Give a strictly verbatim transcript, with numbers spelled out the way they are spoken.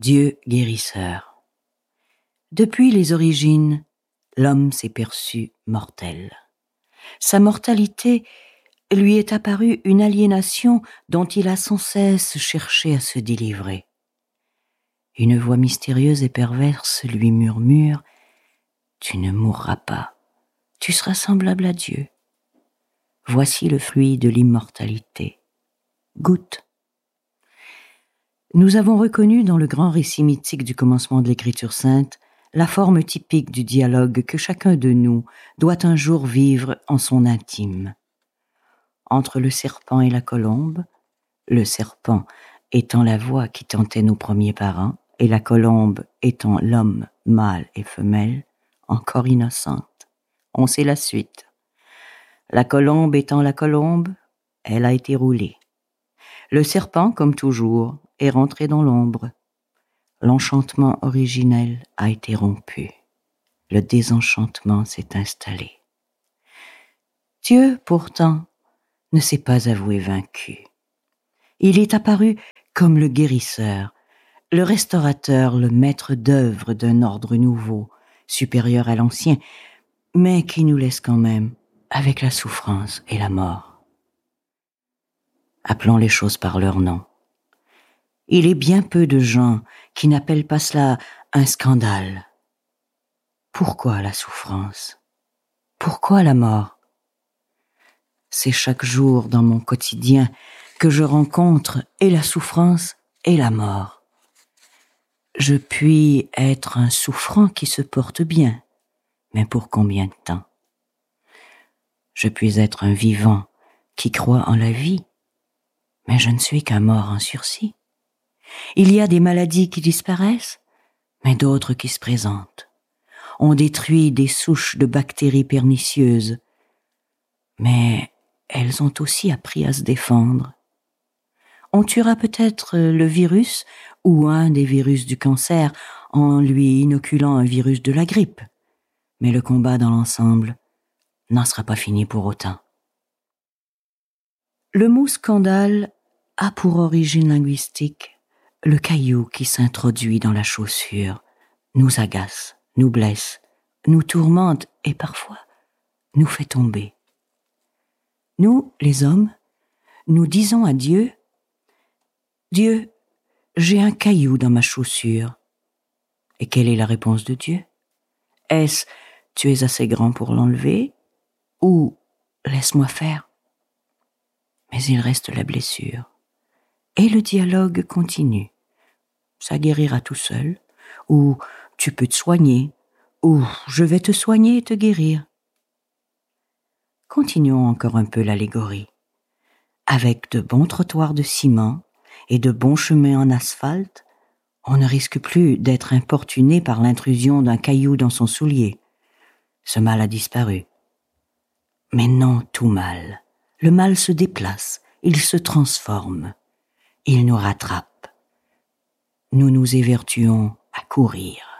Dieu guérisseur. Depuis les origines, l'homme s'est perçu mortel. Sa mortalité lui est apparue une aliénation dont il a sans cesse cherché à se délivrer. Une voix mystérieuse et perverse lui murmure « Tu ne mourras pas, tu seras semblable à Dieu. Voici le fruit de l'immortalité. Goûte. » Nous avons reconnu dans le grand récit mythique du commencement de l'Écriture sainte la forme typique du dialogue que chacun de nous doit un jour vivre en son intime. Entre le serpent et la colombe, le serpent étant la voix qui tentait nos premiers parents, et la colombe étant l'homme mâle et femelle, encore innocente. On sait la suite. La colombe étant la colombe, elle a été roulée. Le serpent, comme toujours, est rentré dans l'ombre. L'enchantement originel a été rompu. Le désenchantement s'est installé. Dieu, pourtant, ne s'est pas avoué vaincu. Il est apparu comme le guérisseur, le restaurateur, le maître d'œuvre d'un ordre nouveau, supérieur à l'ancien, mais qui nous laisse quand même avec la souffrance et la mort. Appelons les choses par leur nom. Il est bien peu de gens qui n'appellent pas cela un scandale. Pourquoi la souffrance? Pourquoi la mort? C'est chaque jour dans mon quotidien que je rencontre et la souffrance et la mort. Je puis être un souffrant qui se porte bien, mais pour combien de temps? Je puis être un vivant qui croit en la vie, mais je ne suis qu'un mort en sursis. Il y a des maladies qui disparaissent, mais d'autres qui se présentent. On détruit des souches de bactéries pernicieuses, mais elles ont aussi appris à se défendre. On tuera peut-être le virus ou un des virus du cancer en lui inoculant un virus de la grippe, mais le combat dans l'ensemble n'en sera pas fini pour autant. Le mot scandale a pour origine linguistique le caillou qui s'introduit dans la chaussure, nous agace, nous blesse, nous tourmente et parfois nous fait tomber. Nous, les hommes, nous disons à Dieu « Dieu, j'ai un caillou dans ma chaussure. » Et quelle est la réponse de Dieu? Est-ce « Tu es assez grand pour l'enlever » ou « Laisse-moi faire » Mais il reste la blessure. Et le dialogue continue. Ça guérira tout seul, ou tu peux te soigner, ou je vais te soigner et te guérir. Continuons encore un peu l'allégorie. Avec de bons trottoirs de ciment et de bons chemins en asphalte, on ne risque plus d'être importuné par l'intrusion d'un caillou dans son soulier. Ce mal a disparu. Mais non tout mal. Le mal se déplace, il se transforme. Il nous rattrape. Nous nous évertuons à courir.